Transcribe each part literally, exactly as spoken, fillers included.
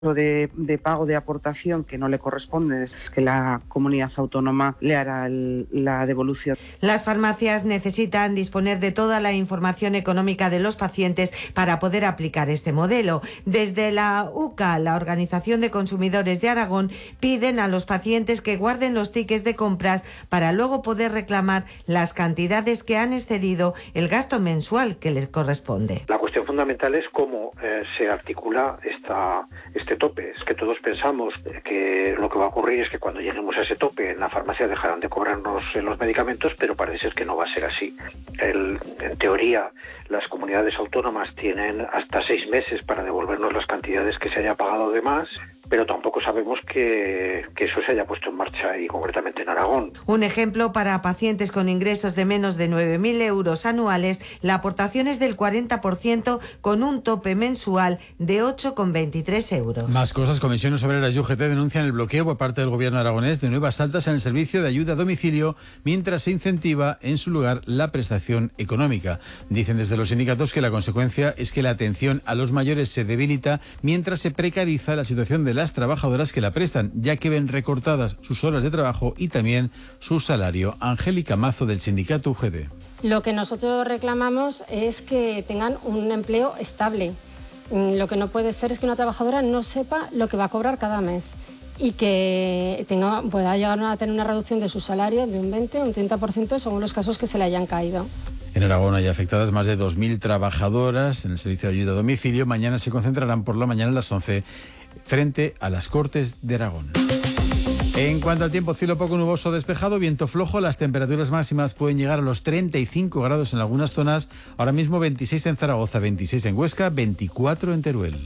De, de pago de aportación que no le corresponde, es que la comunidad autónoma le hará el, la devolución. Las farmacias necesitan disponer de toda la información económica de los pacientes para poder aplicar este modelo. Desde la U C A, la Organización de Consumidores de Aragón, piden a los pacientes que guarden los tickets de compras para luego poder reclamar las cantidades que han excedido el gasto mensual que les corresponde. La cuestión fundamental es cómo eh, se articula esta, este tope. Es que todos pensamos que lo que va a ocurrir es que cuando lleguemos a ese tope en la farmacia dejarán de cobrarnos los medicamentos, pero parece ser que no va a ser así. El, en teoría, las comunidades autónomas tienen hasta seis meses para devolvernos las cantidades que se haya pagado de más, pero tampoco sabemos que, que eso se haya puesto en marcha y concretamente en Aragón. Un ejemplo, para pacientes con ingresos de menos de nueve mil euros anuales, la aportación es del cuarenta por ciento con un tope mensual de ocho coma veintitrés euros. Más cosas. Comisiones Obreras y U G T denuncian el bloqueo por parte del gobierno aragonés de nuevas altas en el servicio de ayuda a domicilio mientras se incentiva en su lugar la prestación económica. Dicen desde los sindicatos que la consecuencia es que la atención a los mayores se debilita mientras se precariza la situación de las trabajadoras que la prestan, ya que ven recortadas sus horas de trabajo y también su salario. Angélica Mazo, del sindicato U G T. Lo que nosotros reclamamos es que tengan un empleo estable. Lo que no puede ser es que una trabajadora no sepa lo que va a cobrar cada mes y que tenga, pueda llegar a tener una reducción de su salario de un veinte o un treinta por ciento según los casos que se le hayan caído. En Aragón hay afectadas más de dos mil trabajadoras en el servicio de ayuda a domicilio. Mañana se concentrarán por la mañana a las once frente a las Cortes de Aragón. En cuanto al tiempo, cielo poco nuboso despejado, viento flojo, las temperaturas máximas pueden llegar a los treinta y cinco grados en algunas zonas, ahora mismo veintiséis en Zaragoza, veintiséis en Huesca, veinticuatro en Teruel.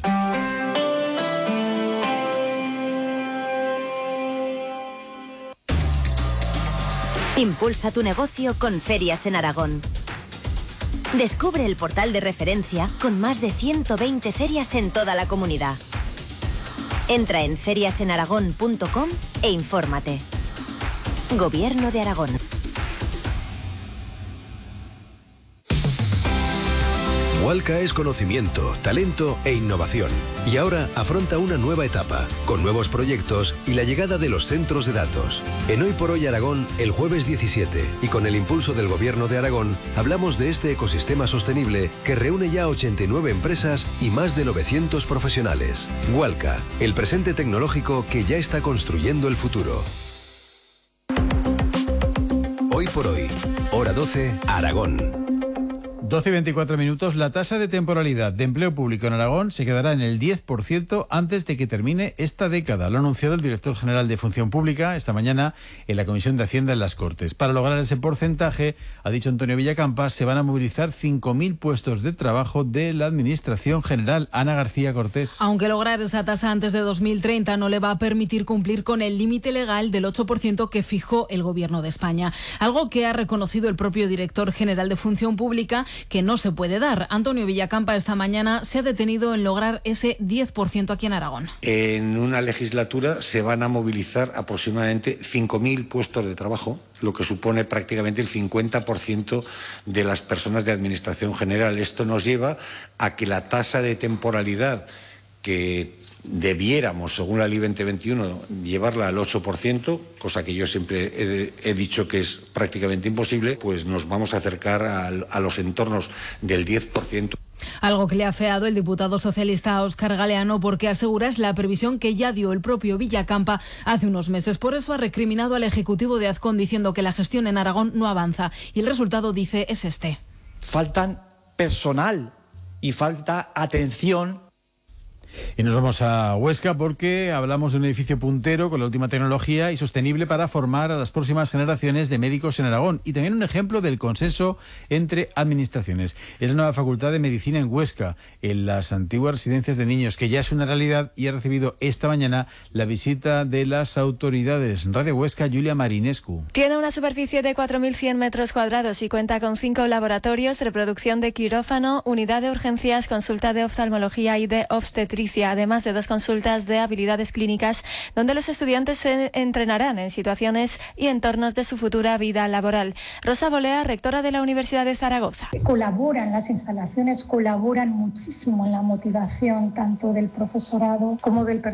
Impulsa tu negocio con Ferias en Aragón. Descubre el portal de referencia con más de ciento veinte ferias en toda la comunidad. Entra en ferias en aragón punto com e infórmate. Gobierno de Aragón. Walca es conocimiento, talento e innovación. Y ahora afronta una nueva etapa, con nuevos proyectos y la llegada de los centros de datos. En Hoy por Hoy Aragón, el jueves diecisiete, y con el impulso del Gobierno de Aragón, hablamos de este ecosistema sostenible que reúne ya ochenta y nueve empresas y más de novecientos profesionales. Walca, el presente tecnológico que ya está construyendo el futuro. Hoy por Hoy, hora doce, Aragón. doce y veinticuatro minutos. La tasa de temporalidad de empleo público en Aragón se quedará en el diez por ciento antes de que termine esta década. Lo ha anunciado el director general de Función Pública esta mañana en la Comisión de Hacienda en las Cortes. Para lograr ese porcentaje, ha dicho Antonio Villacampa, se van a movilizar cinco mil puestos de trabajo de la Administración General. Ana García Cortés. Aunque lograr esa tasa antes de dos mil treinta no le va a permitir cumplir con el límite legal del ocho por ciento que fijó el Gobierno de España. Algo que ha reconocido el propio director general de Función Pública, que no se puede dar. Antonio Villacampa esta mañana se ha detenido en lograr ese diez por ciento aquí en Aragón. En una legislatura se van a movilizar aproximadamente cinco mil puestos de trabajo, lo que supone prácticamente el cincuenta por ciento de las personas de Administración General. Esto nos lleva a que la tasa de temporalidad que debiéramos, según la Ley veinte veintiuno, llevarla al ocho por ciento, cosa que yo siempre he, he dicho que es prácticamente imposible, pues nos vamos a acercar a, a los entornos del diez por ciento. Algo que le ha afeado el diputado socialista Óscar Galeano, porque asegura es la previsión que ya dio el propio Villacampa hace unos meses. Por eso ha recriminado al Ejecutivo de Azcón diciendo que la gestión en Aragón no avanza. Y el resultado, dice, es este. Faltan personal y falta atención. Y nos vamos a Huesca porque hablamos de un edificio puntero con la última tecnología y sostenible para formar a las próximas generaciones de médicos en Aragón. Y también un ejemplo del consenso entre administraciones. Es la nueva Facultad de Medicina en Huesca, en las antiguas residencias de niños, que ya es una realidad y ha recibido esta mañana la visita de las autoridades. Radio Huesca, Julia Marinescu. Tiene una superficie de cuatro mil cien metros cuadrados y cuenta con cinco laboratorios, reproducción de quirófano, unidad de urgencias, consulta de oftalmología y de obstetricia. Galicia, además de dos consultas de habilidades clínicas donde los estudiantes se entrenarán en situaciones y entornos de su futura vida laboral. Rosa Bolea, rectora de la Universidad de Zaragoza. Colaboran, las instalaciones colaboran muchísimo en la motivación tanto del profesorado como del personal